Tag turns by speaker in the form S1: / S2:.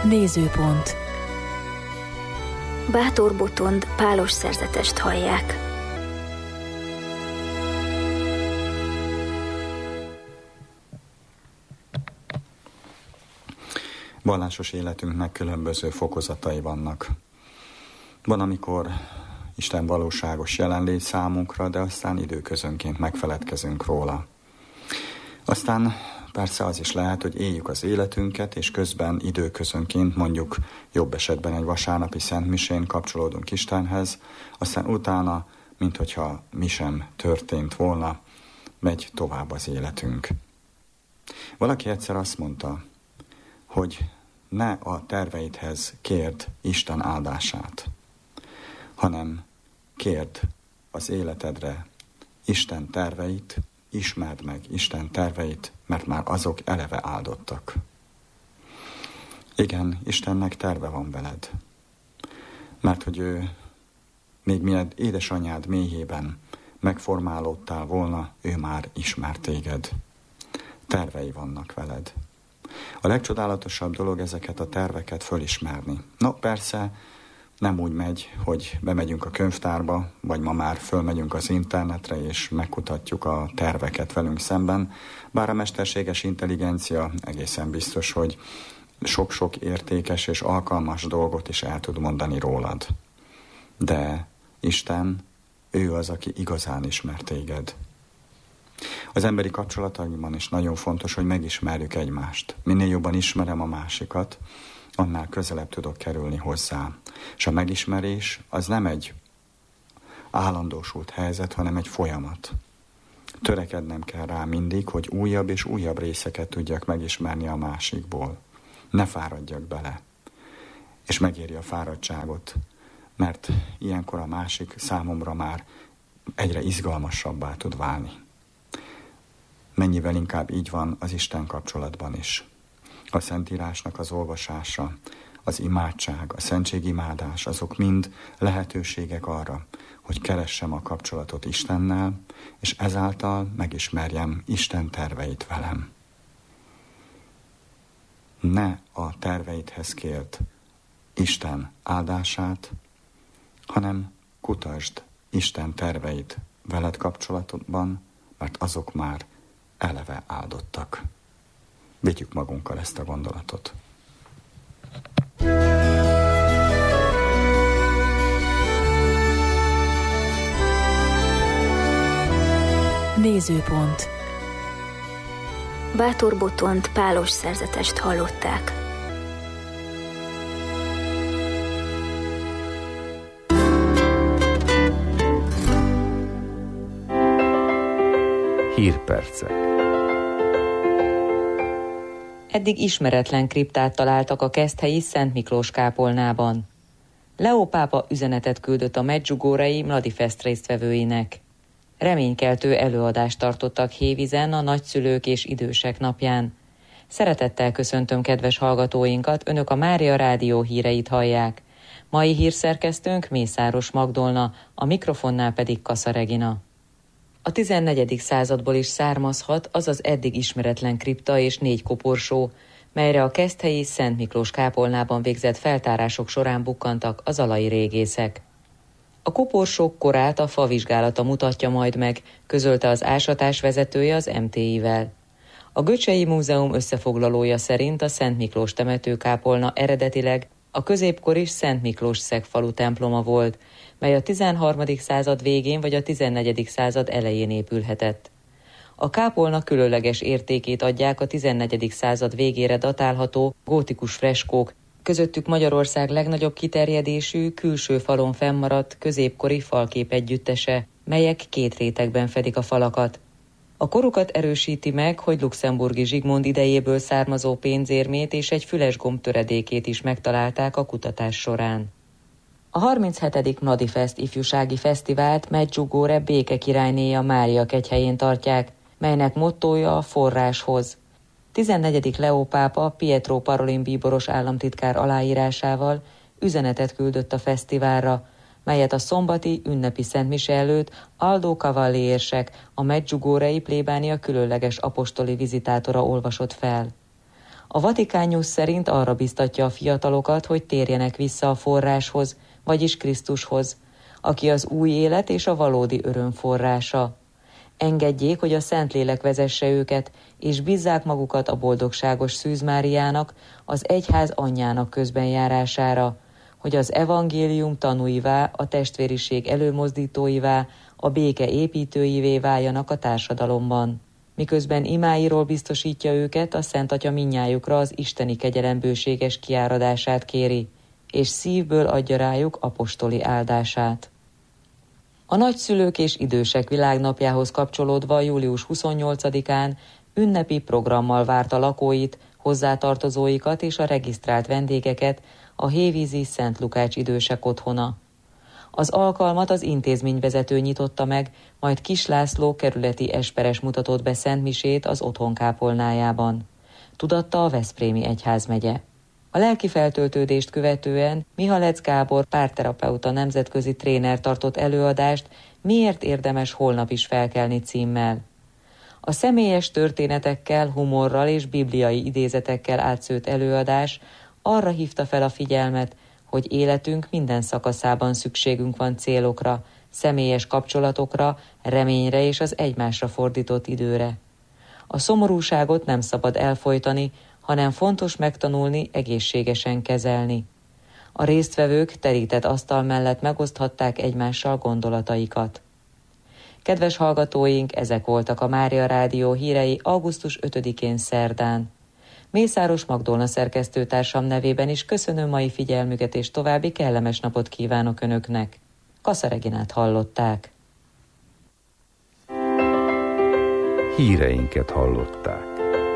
S1: Nézőpont.
S2: Bátor Botond pálos szerzetest hallják.
S3: Vallásos életünknek különböző fokozatai vannak. Van, amikor Isten valóságos jelenlét számunkra, de aztán időközönként megfeledkezünk róla. Aztán persze az is lehet, hogy éljük az életünket, és közben időközönként, mondjuk jobb esetben egy vasárnapi szentmisén kapcsolódunk Istenhez, aztán utána, minthogyha mi sem történt volna, megy tovább az életünk. Valaki egyszer azt mondta, hogy ne a terveidhez kérd Isten áldását, hanem kérd az életedre Isten terveit, ismerd meg Isten terveit, mert már azok eleve áldottak. Igen, Istennek terve van veled, mert hogy ő még mielőtt édesanyád méhében megformálódtál volna, ő már ismert téged. Tervei vannak veled. A legcsodálatosabb dolog ezeket a terveket fölismerni. No, persze nem úgy megy, hogy bemegyünk a könyvtárba, vagy ma már fölmegyünk az internetre, és megkutatjuk a terveket velünk szemben, bár a mesterséges intelligencia egészen biztos, hogy sok-sok értékes és alkalmas dolgot is el tud mondani rólad. De Isten, ő az, aki igazán ismer téged. Az emberi kapcsolatainkban is nagyon fontos, hogy megismerjük egymást. Minél jobban ismerem a másikat, annál közelebb tudok kerülni hozzá. És a megismerés az nem egy állandósult helyzet, hanem egy folyamat. Törekednem kell rá mindig, hogy újabb és újabb részeket tudjak megismerni a másikból. Ne fáradjak bele. És megéri a fáradtságot, mert ilyenkor a másik számomra már egyre izgalmasabbá tud válni. Mennyivel inkább így van az Isten kapcsolatban is. A Szentírásnak az olvasása, az imádság, a szentségimádás, azok mind lehetőségek arra, hogy keressem a kapcsolatot Istennel, és ezáltal megismerjem Isten terveit velem. Ne a terveidhez kérd Isten áldását, hanem kutasd Isten terveit veled kapcsolatban, mert azok már eleve áldottak. Vigyük magunkkal ezt a gondolatot.
S1: Nézőpont.
S2: Bátor Botond pálos szerzetest hallották.
S4: Hírpercek.
S5: Eddig ismeretlen kriptát találtak a keszthelyi Szent Miklós kápolnában. Leó pápa üzenetet küldött a Medjugorjei Mladifest résztvevőinek. Reménykeltő előadást tartottak Hévízen a nagyszülők és idősek napján. Szeretettel köszöntöm kedves hallgatóinkat, önök a Mária Rádió híreit hallják. Mai hírszerkesztőnk Mészáros Magdolna, a mikrofonnál pedig Kassa Regina. A 14. századból is származhat az az eddig ismeretlen kripta és 4 koporsó, melyre a keszthelyi Szent Miklós kápolnában végzett feltárások során bukkantak a zalai régészek. A koporsók korát a favizsgálata mutatja majd meg, közölte az ásatás vezetője az MTI-vel. A Göcsei Múzeum összefoglalója szerint a Szent Miklós temetőkápolna eredetileg a középkori Szent Miklós szegfalu temploma volt, mely a 13. század végén vagy a 14. század elején épülhetett. A kápolna különleges értékét adják a 14. század végére datálható gótikus freskók, közöttük Magyarország legnagyobb kiterjedésű, külső falon fennmaradt középkori falkép együttese, melyek 2 rétegben fedik a falakat. A korukat erősíti meg, hogy luxemburgi Zsigmond idejéből származó pénzérmét és egy fülesgomb töredékét is megtalálták a kutatás során. A 37. Mladifest ifjúsági fesztivált Medjugorje béke királynéja Mária kegyhelyén tartják, melynek mottója a forráshoz. 14. Leó pápa Pietro Parolin bíboros államtitkár aláírásával üzenetet küldött a fesztiválra, melyet a szombati ünnepi szentmise előtt Aldo Cavalli érsek, a medjugorjei plébánia különleges apostoli vizitátora olvasott fel. A Vatikánus szerint arra biztatja a fiatalokat, hogy térjenek vissza a forráshoz, vagyis Krisztushoz, aki az új élet és a valódi öröm forrása. Engedjék, hogy a Szentlélek vezesse őket, és bízzák magukat a boldogságos Szűz Máriának, az egyház anyjának közbenjárására, hogy az evangélium tanúivá, a testvériség előmozdítóivá, a béke építőivé váljanak a társadalomban. Miközben imáiról biztosítja őket, a Szent Atya mindnyájukra az isteni kegyelem bőséges kiáradását kéri, és szívből adja rájuk apostoli áldását. A nagyszülők és idősek világnapjához kapcsolódva július 28-án ünnepi programmal várta lakóit, hozzátartozóikat és a regisztrált vendégeket a Hévízi Szent Lukács idősek otthona. Az alkalmat az intézményvezető nyitotta meg, majd Kis László kerületi esperes mutatott be szentmisét az otthon kápolnájában. Tudatta a Veszprémi egyházmegye. A lelki feltöltődést követően Mihalec Gábor párterapeuta nemzetközi tréner tartott előadást Miért érdemes holnap is felkelni címmel. A személyes történetekkel, humorral és bibliai idézetekkel átszőtt előadás arra hívta fel a figyelmet, hogy életünk minden szakaszában szükségünk van célokra, személyes kapcsolatokra, reményre és az egymásra fordított időre. A szomorúságot nem szabad elfojtani, hanem fontos megtanulni egészségesen kezelni. A résztvevők terített asztal mellett megoszthatták egymással gondolataikat. Kedves hallgatóink, ezek voltak a Mária Rádió hírei augusztus 5-én szerdán. Mészáros Magdolna szerkesztőtársam nevében is köszönöm mai figyelmüket, és további kellemes napot kívánok Önöknek. Kassa Reginát hallották.
S1: Híreinket hallották.